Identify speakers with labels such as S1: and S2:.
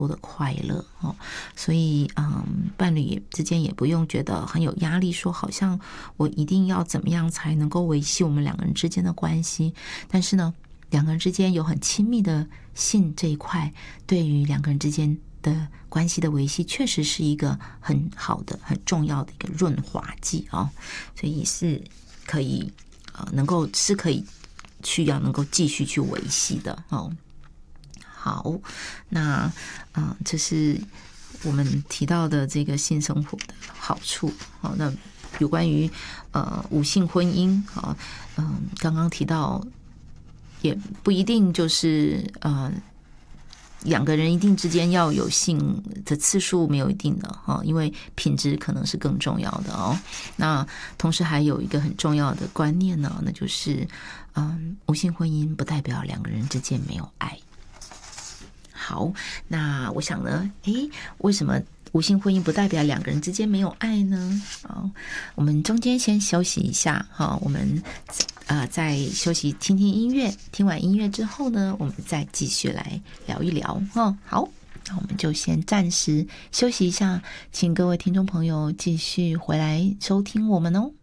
S1: 多的快乐哦。所以伴侣之间也不用觉得很有压力，说好像我一定要怎么样才能够维系我们两个人之间的关系。但是呢，两个人之间有很亲密的性这一块，对于两个人之间的关系的维系确实是一个很好的很重要的一个润滑剂啊，所以是可以可以需要能够继续去维系的哦。好，那这是我们提到的这个性生活的好处。好，那有关于无性婚姻啊，刚刚提到也不一定就是两个人一定之间要有性的次数没有一定的因为品质可能是更重要的哦。那同时还有一个很重要的观念呢，那就是无性婚姻不代表两个人之间没有爱。好，那我想呢，为什么无性婚姻不代表两个人之间没有爱呢？我们中间先休息一下我们再休息听听音乐，听完音乐之后呢，我们再继续来聊一聊好，那我们就先暂时休息一下，请各位听众朋友继续回来收听我们哦。